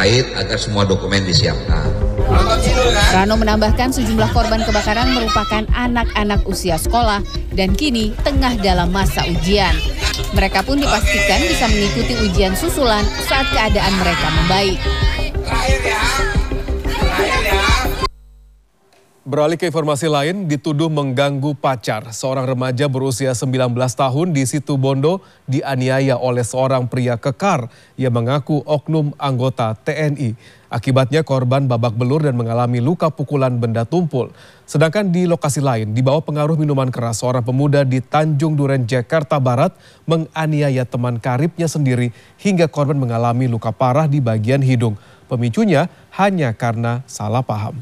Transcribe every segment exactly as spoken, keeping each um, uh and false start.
terkait agar semua dokumen disiapkan. Rano menambahkan sejumlah korban kebakaran merupakan anak-anak usia sekolah dan kini tengah dalam masa ujian. Mereka pun dipastikan bisa mengikuti ujian susulan saat keadaan mereka membaik. Beralih ke informasi lain, dituduh mengganggu pacar. Seorang remaja berusia sembilan belas tahun di Situbondo dianiaya oleh seorang pria kekar yang mengaku oknum anggota T N I. Akibatnya korban babak belur dan mengalami luka pukulan benda tumpul. Sedangkan di lokasi lain, di bawah pengaruh minuman keras, seorang pemuda di Tanjung Duren, Jakarta Barat menganiaya teman karibnya sendiri hingga korban mengalami luka parah di bagian hidung. Pemicunya hanya karena salah paham.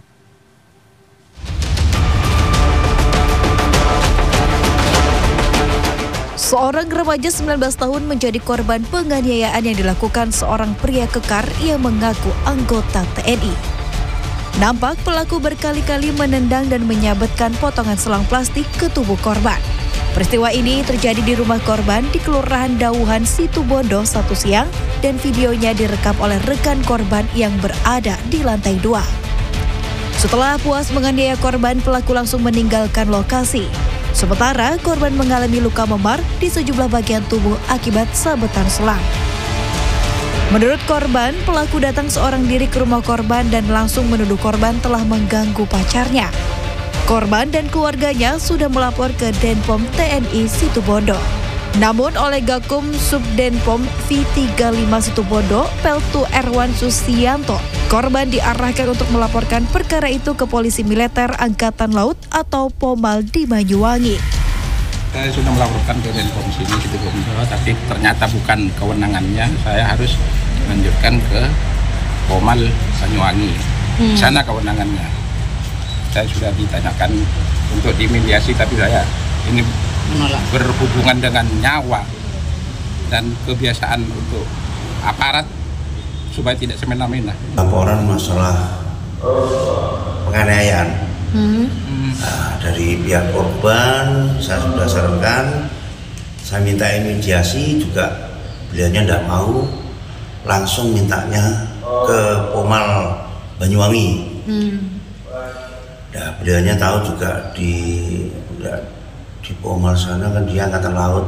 Seorang remaja sembilan belas tahun menjadi korban penganiayaan yang dilakukan seorang pria kekar yang mengaku anggota T N I. Nampak pelaku berkali-kali menendang dan menyabetkan potongan selang plastik ke tubuh korban. Peristiwa ini terjadi di rumah korban di Kelurahan Dauhan, Situbondo Sabtu siang dan videonya direkam oleh rekan korban yang berada di lantai dua. Setelah puas menganiaya korban, pelaku langsung meninggalkan lokasi. Sementara korban mengalami luka memar di sejumlah bagian tubuh akibat sabetan selang. Menurut korban, pelaku datang seorang diri ke rumah korban dan langsung menuduh korban telah mengganggu pacarnya. Korban dan keluarganya sudah melapor ke Denpom T N I Situbondo. Namun oleh Gakum Subdenpom V tiga puluh lima Situbondo, Peltu Erwan Susianto, korban diarahkan untuk melaporkan perkara itu ke Polisi Militer Angkatan Laut atau Pomal di Banyuwangi. Saya sudah melaporkan ke Denpom sini Situbondo, tapi ternyata bukan kewenangannya. Saya harus lanjutkan ke Pomal Banyuwangi. Hmm. Sana kewenangannya. Saya sudah ditanyakan untuk dimediasi, tapi saya ini menolak. Berhubungan dengan nyawa dan kebiasaan untuk aparat supaya tidak semena-mena. Laporan masalah penganiayaan hmm. nah, dari pihak korban saya sudah sarankan, saya minta mediasi juga, beliaunya tidak mau, langsung mintanya ke Pomal Banyuwangi. Hmm. Nah, beliaunya tahu juga di di Pomal sana kan dia angkatan laut,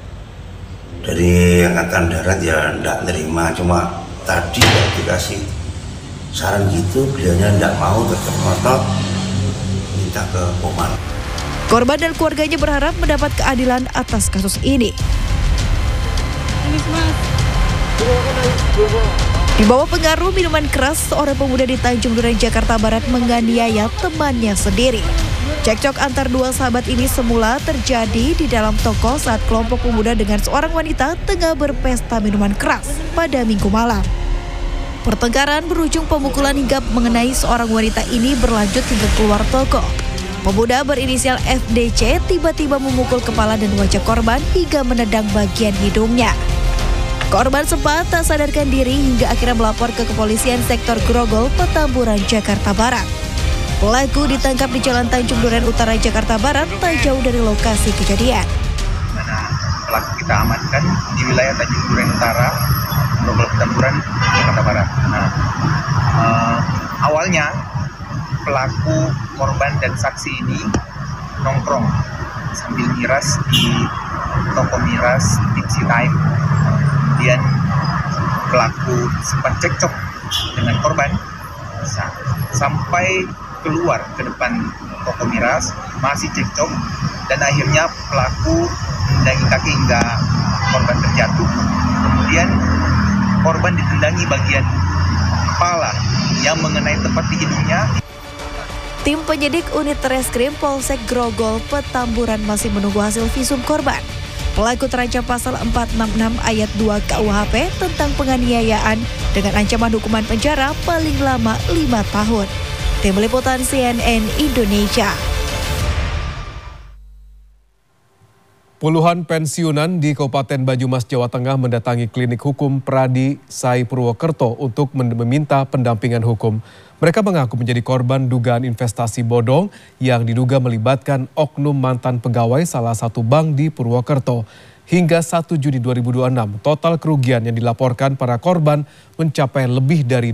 dari angkatan darat ya tidak nerima, cuma tadi ya dikasih saran gitu, beliaunya tidak mau, tetap ngotot minta ke Pomal. Korban dan keluarganya berharap mendapat keadilan atas kasus ini. Di bawah pengaruh minuman keras, seorang pemuda di Tanjung Duren, Jakarta Barat menganiaya temannya sendiri. Cekcok antar dua sahabat ini semula terjadi di dalam toko saat kelompok pemuda dengan seorang wanita tengah berpesta minuman keras pada Minggu malam. Pertengkaran berujung pemukulan hingga mengenai seorang wanita ini berlanjut hingga keluar toko. Pemuda berinisial F D C tiba-tiba memukul kepala dan wajah korban hingga menendang bagian hidungnya. Korban sempat tak sadarkan diri hingga akhirnya melapor ke kepolisian sektor Grogol, Petamburan, Jakarta Barat. Pelaku ditangkap di Jalan Tanjung Duren Utara, Jakarta Barat, tak jauh dari lokasi kejadian. Mana pelaku kita amankan di wilayah Tanjung Duren Utara, Grogol, Petamburan, Jakarta Barat. Nah, uh, awalnya pelaku, korban dan saksi ini nongkrong sambil miras di toko miras Dixie Time. Kemudian pelaku sempat cekcok dengan korban sampai keluar ke depan toko miras, masih cekcok, dan akhirnya pelaku menendangi kaki hingga korban terjatuh. Kemudian korban ditendangi bagian kepala yang mengenai tepat di hidungnya. Tim penyidik unit Reskrim Polsek Grogol, Petamburan masih menunggu hasil visum korban. Pelaku terancam pasal empat enam enam ayat dua K U H P tentang penganiayaan dengan ancaman hukuman penjara paling lama lima tahun. Tim Liputan C N N Indonesia. Puluhan pensiunan di Kabupaten Banyumas, Jawa Tengah mendatangi klinik hukum Pradi Sai Purwokerto untuk meminta pendampingan hukum. Mereka mengaku menjadi korban dugaan investasi bodong yang diduga melibatkan oknum mantan pegawai salah satu bank di Purwokerto. Hingga satu Juni dua ribu dua puluh enam, total kerugian yang dilaporkan para korban mencapai lebih dari